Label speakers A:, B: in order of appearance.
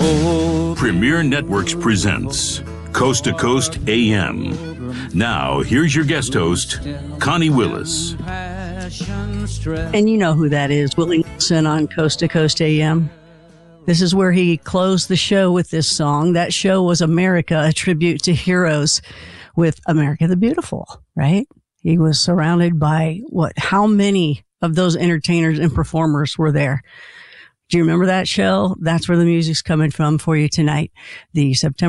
A: Premier Networks presents Coast to Coast AM. Now, here's your guest host, Connie Willis.
B: And you know who that is, Willie Nelson on Coast to Coast AM. This is where he closed the show with this song. That show was America, a tribute to heroes with America the Beautiful, right? He was surrounded by how many of those entertainers and performers were there? Do you remember that show? That's where the music's coming from for you tonight. The September